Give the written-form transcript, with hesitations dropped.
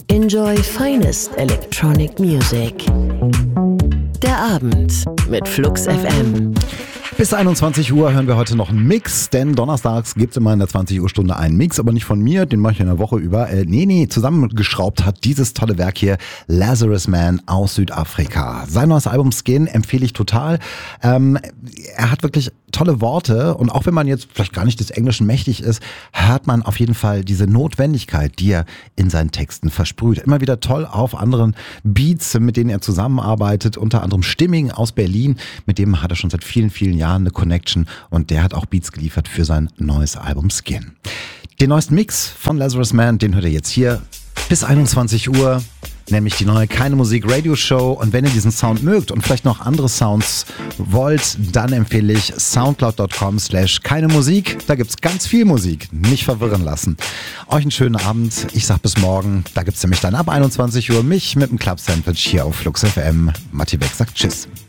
Enjoy finest electronic music. Der Abend mit Flux FM. Bis 21 Uhr hören wir heute noch einen Mix, denn donnerstags gibt es immer in der 20 Uhr Stunde einen Mix, aber nicht von mir, den mache ich in der Woche über. Zusammengeschraubt hat dieses tolle Werk hier Lazarus Man aus Südafrika. Sein neues Album Skin empfehle ich total. Er hat wirklich tolle Worte und auch wenn man jetzt vielleicht gar nicht des Englischen mächtig ist, hört man auf jeden Fall diese Notwendigkeit, die er in seinen Texten versprüht. Immer wieder toll auf anderen Beats, mit denen er zusammenarbeitet, unter anderem Stimming aus Berlin, mit dem hat er schon seit vielen, vielen Jahren eine Connection und der hat auch Beats geliefert für sein neues Album Skin. Den neuesten Mix von Lazarus Man, den hört ihr jetzt hier bis 21 Uhr. Nämlich die neue Keine Musik Radio Show. Und wenn ihr diesen Sound mögt und vielleicht noch andere Sounds wollt, dann empfehle ich soundcloud.com/keinemusik. Da gibt's ganz viel Musik. Nicht verwirren lassen. Euch einen schönen Abend. Ich sag bis morgen. Da gibt's nämlich dann ab 21 Uhr mich mit dem Club Sandwich hier auf Flux FM. Matti Beck sagt Tschüss.